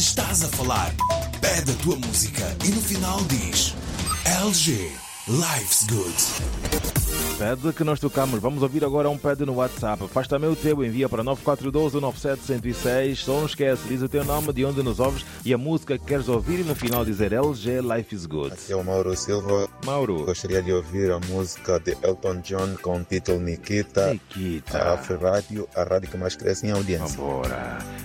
Estás a falar, pede a tua música e no final diz LG, Life's Good. Pede que nós tocamos. Vamos ouvir agora um pede no WhatsApp. Faz também o teu, envia para 9412-97106. Só não esquece, diz o teu nome, de onde nos ouves e a música que queres ouvir e no final dizer LG, Life is Good. Aqui é o Mauro Silva. Mauro. Gostaria de ouvir a música de Elton John com o título Nikita. Nikita. A Afro Rádio, a rádio que mais cresce em audiência. Vambora.